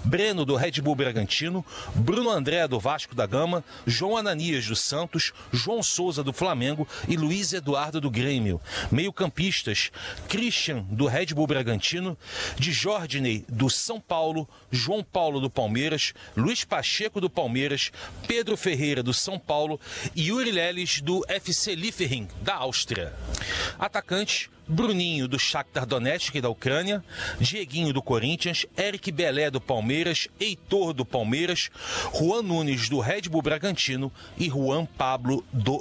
Breno, do Red Bull Bragantino, Bruno André, do Vasco da Gama, João Ananias, do Santos, João Souza, do Flamengo e Luiz Eduardo, do Grêmio. Meio-campistas, Christian, do Red Bull Bragantino, Djordney, do São Paulo, João Paulo, do Palmeiras, Luiz Pacheco, do Palmeiras, Pedro Ferreira, do São Paulo e Yuri Leles, do FC Liefering, da Áustria. Atacantes, Bruninho, do Shakhtar Donetsk, da Ucrânia, Dieguinho, do Corinthians, Eric Belé, do Palmeiras, Heitor, do Palmeiras, Juan Nunes, do Red Bull Bragantino e Juan Pablo, do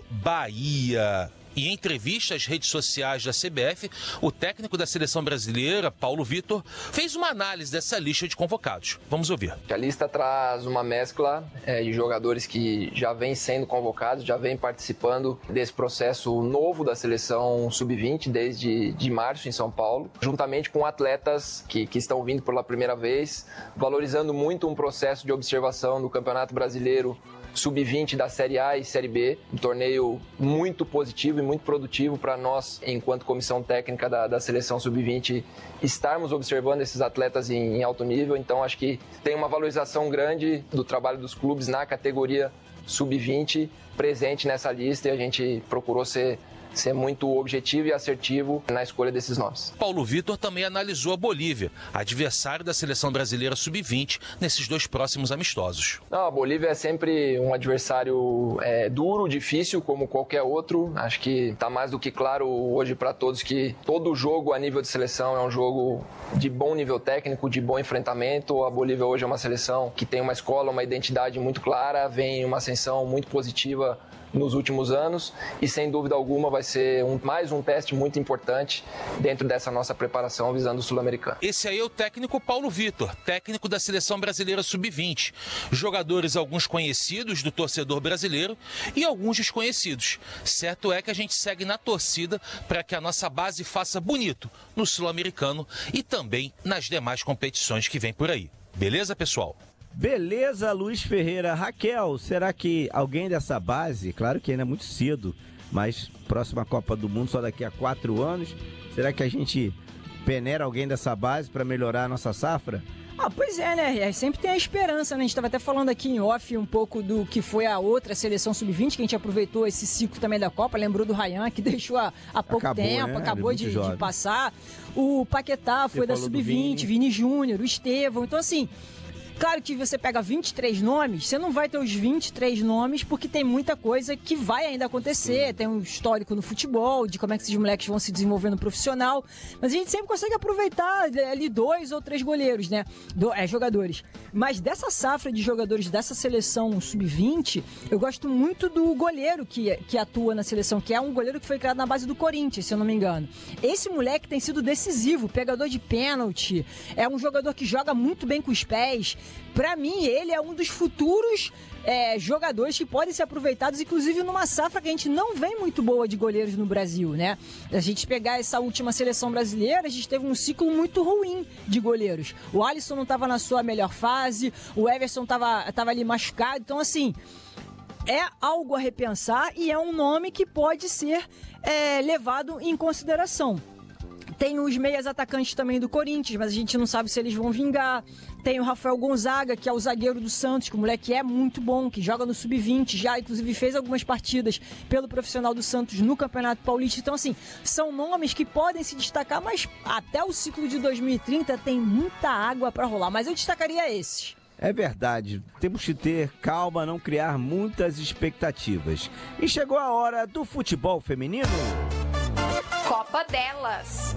Bahia. E em entrevista às redes sociais da CBF, o técnico da seleção brasileira, Paulo Vitor, fez uma análise dessa lista de convocados. Vamos ouvir. A lista traz uma mescla de jogadores que já vêm sendo convocados, já vêm participando desse processo novo da seleção sub-20 desde março em São Paulo, juntamente com atletas que estão vindo pela primeira vez, valorizando muito um processo de observação do Campeonato Brasileiro Sub-20 da Série A e Série B, um torneio muito positivo e muito produtivo para nós, enquanto comissão técnica da seleção Sub-20, estarmos observando esses atletas em alto nível. Então acho que tem uma valorização grande do trabalho dos clubes na categoria Sub-20 presente nessa lista, e a gente procurou ser muito objetivo e assertivo na escolha desses nomes. Paulo Vitor também analisou a Bolívia, adversário da seleção brasileira sub-20, nesses dois próximos amistosos. A Bolívia é sempre um adversário duro, difícil, como qualquer outro. Acho que está mais do que claro hoje para todos que todo jogo a nível de seleção é um jogo de bom nível técnico, de bom enfrentamento. A Bolívia hoje é uma seleção que tem uma escola, uma identidade muito clara, vem uma ascensão muito positiva nos últimos anos e, sem dúvida alguma, vai ser mais um teste muito importante dentro dessa nossa preparação visando o Sul-Americano. Esse aí é o técnico Paulo Vitor, técnico da seleção brasileira sub-20. Jogadores, alguns conhecidos do torcedor brasileiro e alguns desconhecidos. Certo é que a gente segue na torcida para que a nossa base faça bonito no Sul-Americano e também nas demais competições que vem por aí. Beleza, pessoal? Beleza, Luiz Ferreira. Raquel, será que alguém dessa base, claro que ainda é muito cedo, mas próxima Copa do Mundo só daqui a 4 anos, será que a gente peneira alguém dessa base para melhorar a nossa safra? Pois é, né? Sempre tem a esperança, né? A gente estava até falando aqui em off um pouco do que foi a outra seleção sub-20, que a gente aproveitou esse ciclo também da Copa, lembrou do Ryan, que deixou há pouco tempo, né? Acabou de passar. O Paquetá foi da sub-20, Vini Júnior, o Estevão, então assim... Claro que você pega 23 nomes, você não vai ter os 23 nomes porque tem muita coisa que vai ainda acontecer. Sim. Tem um histórico no futebol, de como é que esses moleques vão se desenvolver no profissional. Mas a gente sempre consegue aproveitar ali 2 ou 3 goleiros, né? Jogadores. Mas dessa safra de jogadores dessa seleção sub-20, eu gosto muito do goleiro que atua na seleção, que é um goleiro que foi criado na base do Corinthians, se eu não me engano. Esse moleque tem sido decisivo, pegador de pênalti, é um jogador que joga muito bem com os pés. Pra mim, ele é um dos futuros jogadores que podem ser aproveitados, inclusive numa safra que a gente não vem muito boa de goleiros no Brasil, né? A gente pegar essa última seleção brasileira, a gente teve um ciclo muito ruim de goleiros. O Alisson não estava na sua melhor fase, o Everson estava ali machucado, então assim... É algo a repensar e é um nome que pode ser levado em consideração. Tem os meias atacantes também do Corinthians, mas a gente não sabe se eles vão vingar. Tem o Rafael Gonzaga, que é o zagueiro do Santos, que o moleque é muito bom, que joga no Sub-20, já inclusive fez algumas partidas pelo profissional do Santos no Campeonato Paulista. Então, assim, são nomes que podem se destacar, mas até o ciclo de 2030 tem muita água para rolar. Mas eu destacaria esses. É verdade, temos que ter calma, não criar muitas expectativas. E chegou a hora do futebol feminino. Copa Delas.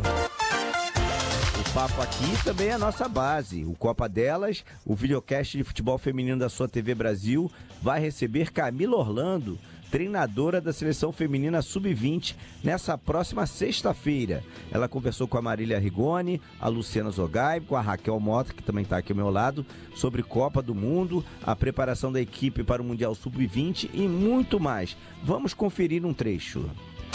O papo aqui também é a nossa base. O Copa Delas, o videocast de futebol feminino da sua TV Brasil, vai receber Camila Orlando, treinadora da seleção feminina sub-20, nessa próxima sexta-feira. Ela conversou com a Marília Rigoni, a Luciana Zogai, com a Raquel Mota, que também está aqui ao meu lado, sobre Copa do Mundo, a preparação da equipe para o Mundial Sub-20 e muito mais. Vamos conferir um trecho.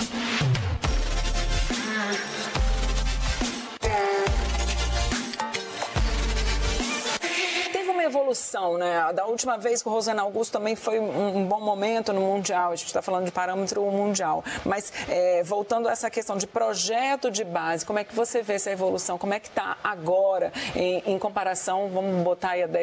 Evolução, né? Da última vez com o Rosana Augusto também foi um bom momento no Mundial, a gente está falando de parâmetro mundial, mas voltando a essa questão de projeto de base, como é que você vê essa evolução, como é que está agora em comparação, vamos botar aí a 10